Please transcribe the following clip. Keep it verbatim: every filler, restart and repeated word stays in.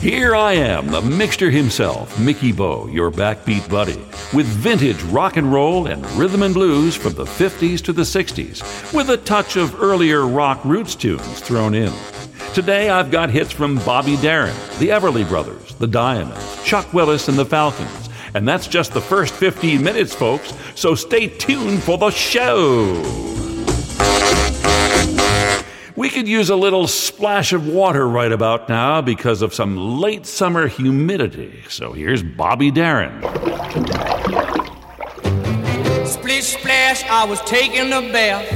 Here I am, the mixture himself, Mickey Bo, your backbeat buddy, with vintage rock and roll and rhythm and blues from the fifties to the sixties, with a touch of earlier rock roots tunes thrown in. Today I've got hits from Bobby Darin, the Everly Brothers, the Diamonds, Chuck Willis and the Falcons, and that's just the first fifteen minutes, folks, so stay tuned for the show. We could use a little splash of water right about now because of some late summer humidity. So here's Bobby Darin. Splish splash, I was taking a bath.